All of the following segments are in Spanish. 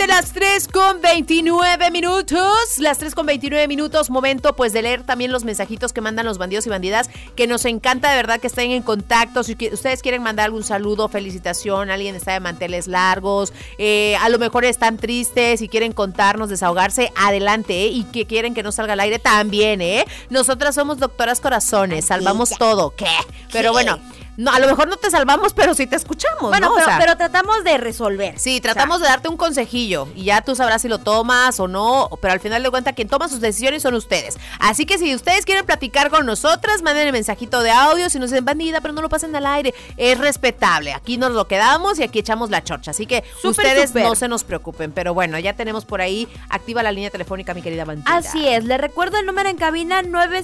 las 3:29. Las 3:29, momento pues de leer también los mensajitos que mandan los bandidos y bandidas, que nos encanta de verdad que estén en contacto. Si ustedes quieren mandar algún saludo, felicitación, alguien está de manteles largos, a lo mejor están tristes y quieren contarnos, desahogarse, adelante, y que quieren que no salga al aire también, Nosotras somos doctoras corazones, salvamos todo, ¿qué? Pero bueno, no, a lo mejor no te salvamos, pero sí te escuchamos, bueno, ¿no? pero tratamos de resolver. Sí, tratamos de darte un consejillo y ya tú sabrás si lo tomas o no, pero al final de cuentas quien toma sus decisiones son ustedes. Así que si ustedes quieren platicar con nosotras, manden el mensajito de audio, si nos dicen bandida, pero no lo pasen al aire, es respetable. Aquí nos lo quedamos y aquí echamos la chorcha, así que ustedes no se nos preocupen, pero bueno, ya tenemos por ahí activa la línea telefónica, mi querida bandida. Así es, le recuerdo el número en cabina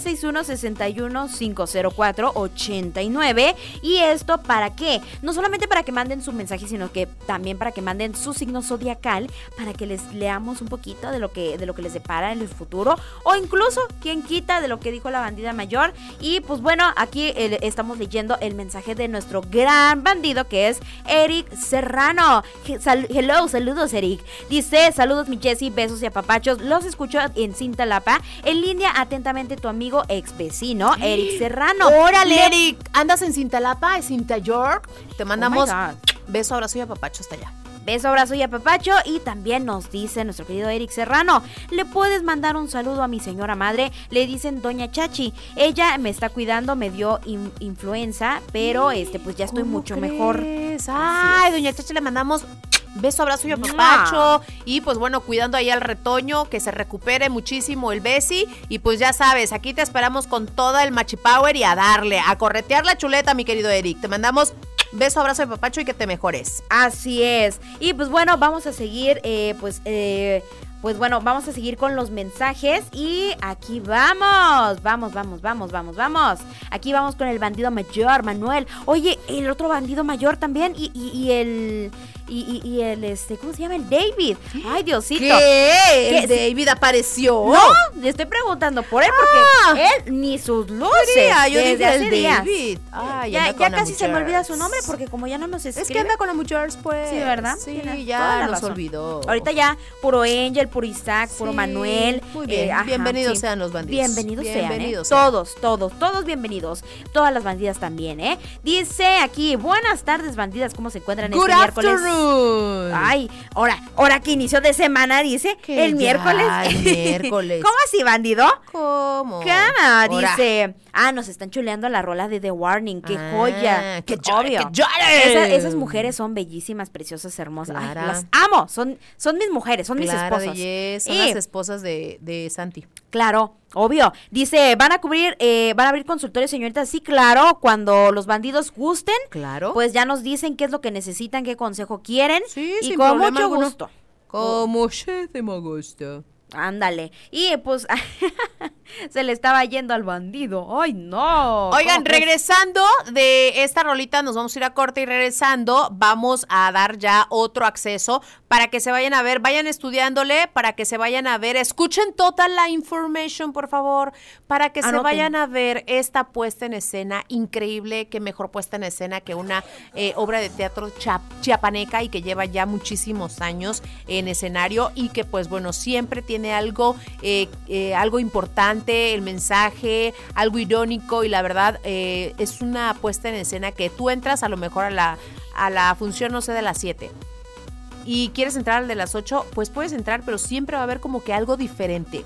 961-61-504-89. ¿Y esto para qué? No solamente para que manden su mensaje, sino que también para que manden su signo zodiacal, para que les leamos un poquito de lo que les depara en el futuro, o incluso, quien quita, de lo que dijo la bandida mayor. Y pues bueno, aquí estamos leyendo el mensaje de nuestro gran bandido, que es Eric Serrano. Hello, saludos, Eric. Dice: saludos, mi Jessy, besos y apapachos. Los escucho en Cintalapa. En línea, atentamente, tu amigo ex vecino, Eric Serrano. ¡Órale, Eric! ¿Andas en Cintalapa? ¿Es Cinta York? Te mandamos beso, abrazo y apapacho hasta allá. Beso, abrazo y apapacho. Y también nos dice nuestro querido Eric Serrano: le puedes mandar un saludo a mi señora madre, le dicen Doña Chachi. Ella me está cuidando, me dio influenza, pero pues ya estoy mucho mejor. Ay, Doña Chachi, le mandamos beso, abrazo y apapacho. Y pues bueno, cuidando ahí al retoño, que se recupere muchísimo el besi. Y pues ya sabes, aquí te esperamos con toda el machipower y a darle, a corretear la chuleta, mi querido Eric. Te mandamos beso, abrazo y apapacho y que te mejores. Así es. Y pues bueno, vamos a seguir, pues bueno, vamos a seguir con los mensajes y aquí vamos. Vamos. Aquí vamos con el bandido mayor, Manuel. Oye, el otro bandido mayor también y el ¿cómo se llama? El David. Ay, Diosito. ¿Qué? ¿El David apareció? No, le estoy preguntando por él porque él ni sus luces. Yo desde dije hace el días. David. Ay, ya casi se me olvida su nombre porque como ya no nos escribe. Es que anda con la muchachos, pues. Sí, ¿verdad? Sí, tienes ya nos olvidó. Ahorita ya puro Angel, puro Isaac, puro Manuel. Muy bien, bienvenidos sean los bandidos. Bienvenidos sean. Todos bienvenidos. Todas las bandidas también, Dice aquí: buenas tardes, bandidas, ¿cómo se encuentran este miércoles? Afternoon. Ay, ahora que inicio de semana, dice, el miércoles. El miércoles. ¿Cómo así, bandido? ¿Cómo? Dice, nos están chuleando la rola de The Warning, qué joya. ¡Qué obvio. Esas mujeres son bellísimas, preciosas, hermosas. Ay, las amo, son mis mujeres, son mis esposas. Son las esposas de Santi. Claro, obvio. Dice, van a abrir consultorios, señoritas. Sí, claro, cuando los bandidos gusten. Claro. Pues ya nos dicen qué es lo que necesitan, qué consejo quieren. Sí, y sin con problema mucho alguno. gusto. Como se te me gusta. Ándale. Y pues se le estaba yendo al bandido. ¡Ay, no! Oigan, regresando de esta rolita, nos vamos a ir a corte y regresando vamos a dar ya otro acceso para que se vayan a ver, vayan estudiándole, para que se vayan a ver, escuchen toda la information, por favor, para que se vayan a ver esta puesta en escena increíble, que mejor puesta en escena que una obra de teatro chiapaneca y que lleva ya muchísimos años en escenario y que pues bueno, siempre tiene algo importante, el mensaje, algo irónico y la verdad es una puesta en escena que tú entras a lo mejor a la función, no sé, de las 7 y quieres entrar al de las 8, pues puedes entrar, pero siempre va a haber como que algo diferente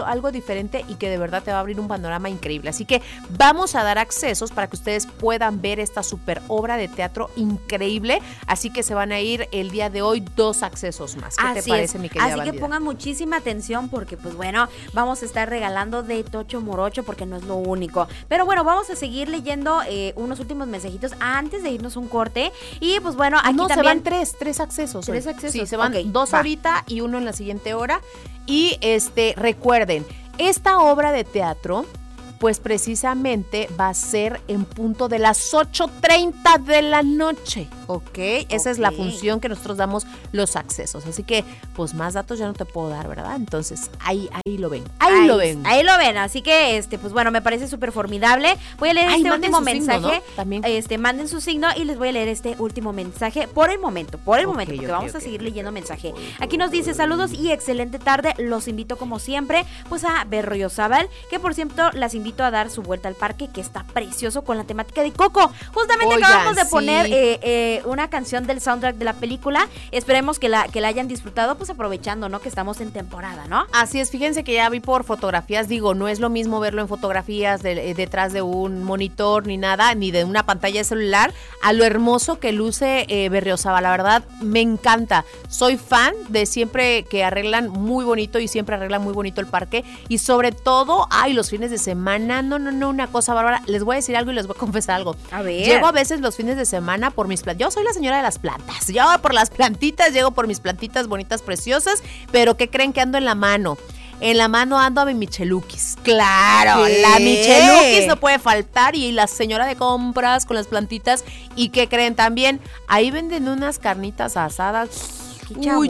y que de verdad te va a abrir un panorama increíble. Así que vamos a dar accesos para que ustedes puedan ver esta super obra de teatro increíble. Así que se van a ir el día de hoy 2 accesos más. ¿Qué te parece, mi querida bandida? Así que pongan muchísima atención porque pues bueno, vamos a estar regalando de tocho morocho porque no es lo único. Pero bueno, vamos a seguir leyendo unos últimos mensajitos antes de irnos un corte. Y pues bueno, aquí también se van 3 accesos. Sí, se van 2 ahorita y 1 en la siguiente hora. Y recuerden, esta obra de teatro pues precisamente va a ser en punto de las 8:30 de la noche, ¿ok? Esa es la función que nosotros damos los accesos. Así que, pues más datos ya no te puedo dar, ¿verdad? Entonces, ahí lo ven. Ahí lo ven. Así que, pues bueno, me parece súper formidable. Voy a leer este último mensaje. Signo, ¿no? También. Manden su signo y les voy a leer este último mensaje por el momento, porque vamos a seguir leyendo mensaje. Aquí nos dice: saludos y excelente tarde. Los invito como siempre, pues a Berriozábal, que por cierto las invito a dar su vuelta al parque, que está precioso con la temática de Coco. Justamente acabamos de poner una canción del soundtrack de la película. Esperemos que la hayan disfrutado, pues aprovechando, ¿no? Que estamos en temporada, ¿no? Así es, fíjense que ya vi por fotografías, digo, no es lo mismo verlo en fotografías detrás de un monitor ni nada, ni de una pantalla de celular, a lo hermoso que luce Berriozábal. La verdad, me encanta. Soy fan de siempre que arreglan muy bonito y siempre arreglan muy bonito el parque, y sobre todo, los fines de semana, no, una cosa bárbara. Les voy a decir algo y les voy a confesar algo. A ver. Llego a veces los fines de semana por mis plantas. Yo soy la señora de las plantas. Yo por las plantitas, llego por mis plantitas bonitas, preciosas, pero ¿qué creen que ando en la mano? En la mano ando a mi Michelukis. ¡Claro! ¿Qué? La Michelukis no puede faltar, y la señora de compras con las plantitas. ¿Y qué creen también? Ahí venden unas carnitas asadas. Uy,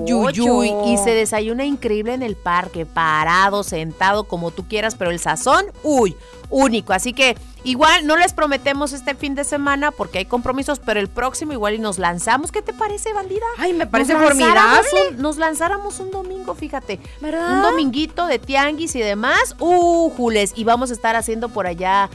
y se desayuna increíble en el parque, parado, sentado, como tú quieras, pero el sazón, único. Así que igual no les prometemos este fin de semana porque hay compromisos, pero el próximo igual y nos lanzamos. ¿Qué te parece, bandida? Ay, me parece formidable. Nos lanzáramos un domingo, fíjate. ¿Verdad? Un dominguito de tianguis y demás. Jules, y vamos a estar haciendo por allá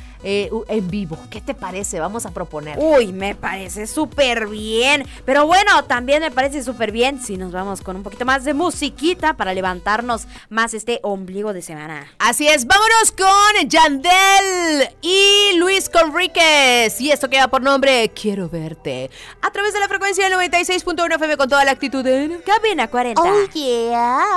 en vivo. ¿Qué te parece? Vamos a proponer. Uy, me parece súper bien. Pero bueno, también me parece súper bien si nos vamos con un poquito más de musiquita para levantarnos más este ombligo de semana. Así es, vámonos con Yandel y Luis Conríquez. Y esto queda por nombre Quiero Verte. A través de la frecuencia del 96.1 FM con toda la actitud en Cabina 40. Oh, yeah.